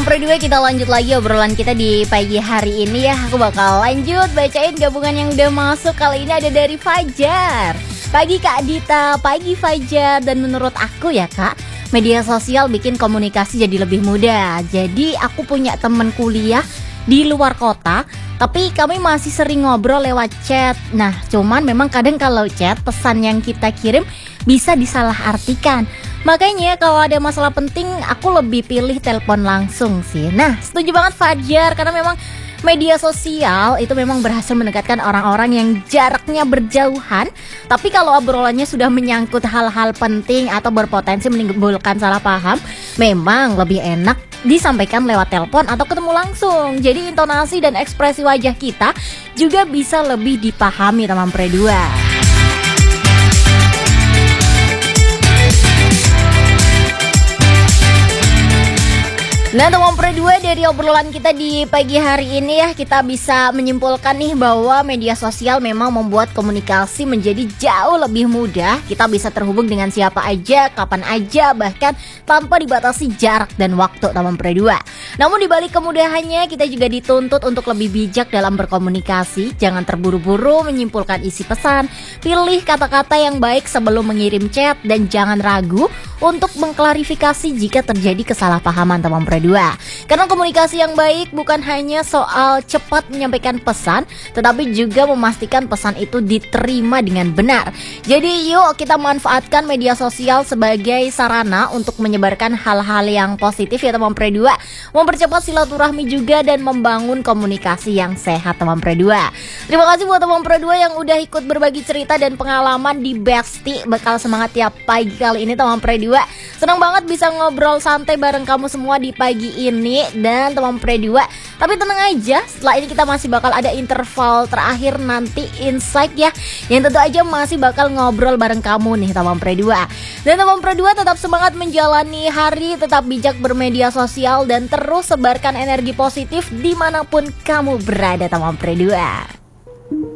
Teman Pro 2, kita lanjut lagi obrolan kita di pagi hari ini ya. Aku bakal lanjut bacain gabungan yang udah masuk. Kali ini ada dari Fajar. Pagi Kak Dita, pagi Fajar. Dan menurut aku ya Kak, media sosial bikin komunikasi jadi lebih mudah. Jadi aku punya temen kuliah di luar kota, tapi kami masih sering ngobrol lewat chat. Nah, cuman memang kadang kalau chat, pesan yang kita kirim bisa disalahartikan. Makanya kalau ada masalah penting, aku lebih pilih telepon langsung sih. Nah, setuju banget Fajar, karena memang media sosial itu memang berhasil mendekatkan orang-orang yang jaraknya berjauhan. Tapi kalau obrolannya sudah menyangkut hal-hal penting atau berpotensi menimbulkan salah paham, memang lebih enak disampaikan lewat telepon atau ketemu langsung. Jadi intonasi dan ekspresi wajah kita juga bisa lebih dipahami teman Pro 2. Nah teman Pro 2, dari obrolan kita di pagi hari ini ya, kita bisa menyimpulkan nih bahwa media sosial memang membuat komunikasi menjadi jauh lebih mudah. Kita bisa terhubung dengan siapa aja, kapan aja, bahkan tanpa dibatasi jarak dan waktu teman Pro 2. Namun dibalik kemudahannya, kita juga dituntut untuk lebih bijak dalam berkomunikasi. Jangan terburu-buru menyimpulkan isi pesan, pilih kata-kata yang baik sebelum mengirim chat, dan jangan ragu untuk mengklarifikasi jika terjadi kesalahpahaman teman Pro 2. Karena komunikasi yang baik bukan hanya soal cepat menyampaikan pesan, tetapi juga memastikan pesan itu diterima dengan benar. Jadi yuk kita manfaatkan media sosial sebagai sarana untuk menyebarkan hal-hal yang positif ya teman Pro 2, mempercepat silaturahmi juga dan membangun komunikasi yang sehat teman Pro 2. Terima kasih buat teman Pro 2 yang udah ikut berbagi cerita dan pengalaman di Besti. Bakal semangat tiap pagi kali ini teman Pro 2. Senang banget bisa ngobrol santai bareng kamu semua di pagi ini dan teman Pro 2. Tapi tenang aja, setelah ini kita masih bakal ada interval terakhir nanti insight ya, yang tentu aja masih bakal ngobrol bareng kamu nih teman Pro 2. Dan teman Pro 2 tetap semangat menjalani hari, tetap bijak bermedia sosial, dan terus sebarkan energi positif dimanapun kamu berada teman Pro 2.